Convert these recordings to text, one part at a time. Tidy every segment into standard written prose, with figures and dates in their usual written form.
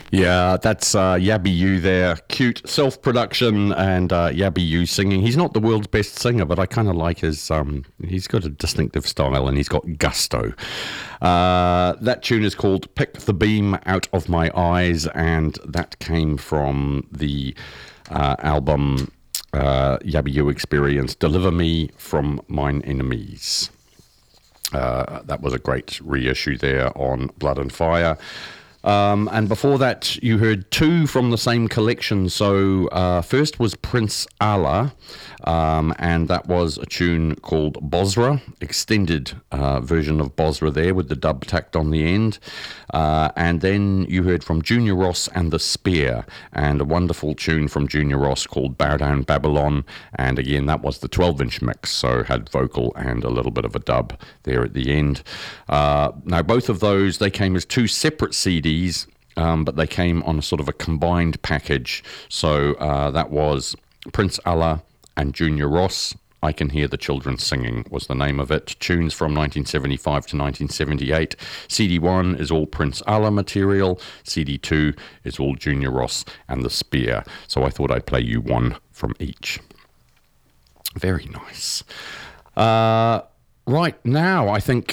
Yeah, that's Yabby U there. Cute self-production and Yabby U singing. He's not the world's best singer, but I kind of like his... he's got a distinctive style and he's got gusto. That tune is called Pick the Beam Out of My Eyes, and that came from the album Yabby U Experience, Deliver Me From Mine Enemies. That was a great reissue there on Blood and Fire. And before that, you heard two from the same collection. So first was Prince Allah, and that was a tune called Bosra, extended version of Bosra there with the dub tacked on the end. And then you heard from Junior Ross and The Spear, and a wonderful tune from Junior Ross called Bow Down Babylon. And again, that was the 12-inch mix, so had vocal and a little bit of a dub there at the end. Now, both of those, they came as two separate CDs, but they came on a sort of a combined package. So that was Prince Allah and Junior Ross. I Can Hear the Children Singing was the name of it. Tunes from 1975 to 1978. CD1 is all Prince Allah material. CD2 is all Junior Ross and The Spear. So I thought I'd play you one from each. Very nice. Right, now I think...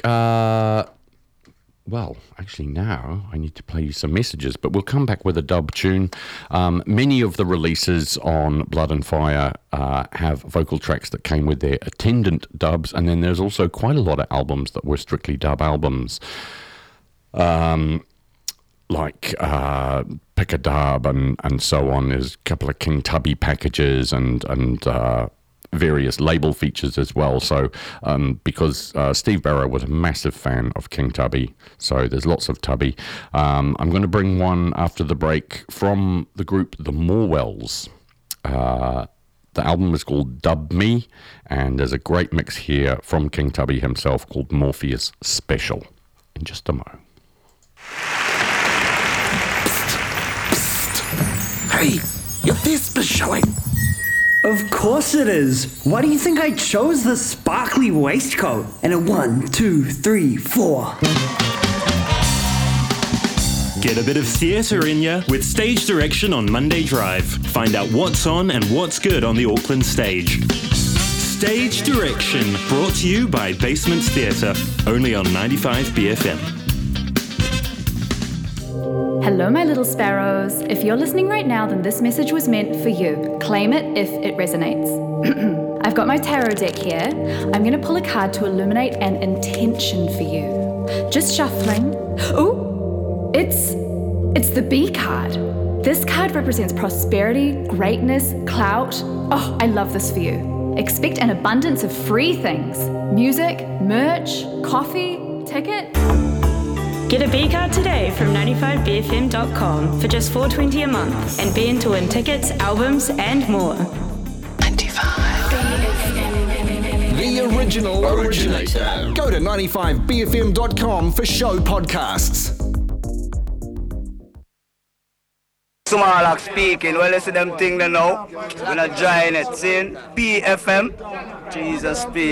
well, actually now I need to play you some messages, but we'll come back with a dub tune. Many of the releases on Blood and Fire have vocal tracks that came with their attendant dubs, and then there's also quite a lot of albums that were strictly dub albums. Like Pick a Dub and so on. There's a couple of King Tubby packages and various label features as well. So because Steve Barrow was a massive fan of King Tubby, so there's lots of Tubby. I'm going to bring one after the break from the group The Morwells. The album is called Dub Me, and there's a great mix here from King Tubby himself called Morpheus Special. In just a moment. Hey, your fist is showing. Of course it is. Why do you think I chose the sparkly waistcoat? And a 1, 2, 3, 4. Get a bit of theatre in ya with Stage Direction on Monday Drive. Find out what's on and what's good on the Auckland stage. Stage Direction, brought to you by Basements Theatre, only on 95 BFM. Hello, my little sparrows. If you're listening right now, then this message was meant for you. Claim it if it resonates. I've got my tarot deck here. I'm going to pull a card to illuminate an intention for you. Just shuffling. Ooh, it's the B card. This card represents prosperity, greatness, clout. Oh, I love this for you. Expect an abundance of free things. Music, merch, coffee, ticket. Get a B card today from 95bfm.com for just $4.20 a month and be in to win tickets, albums and more. 95. The original originator. Go to 95bfm.com for show podcasts. Sumalak speaking. Well, listen them thing they know. We're not join it. Seeing BFM. Jesus speak.